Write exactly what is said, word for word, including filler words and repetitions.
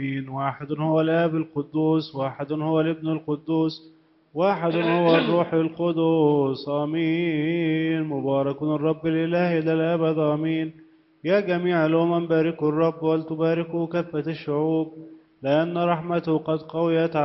واحد هو الآب القدوس، واحد هو الابن القدوس، واحد هو الروح القدس. آمين. مبارك الرب الإله إلى الأبد. آمين. يا جميع الأمم باركوا الرب ولتباركوا كافة الشعوب، لأن رحمته قد قويت